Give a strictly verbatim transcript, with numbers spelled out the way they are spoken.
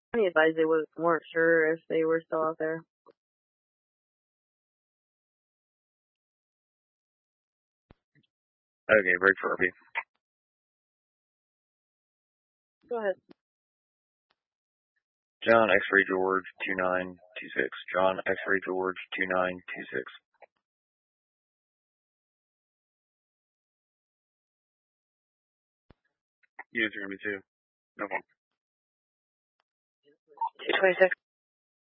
He advised they was, weren't sure if they were still out there. Okay, break for R P. Go ahead. John X-Ray George two nine two six. John X-Ray George two nine two six. Units are going to be two. No problem. two twenty-six.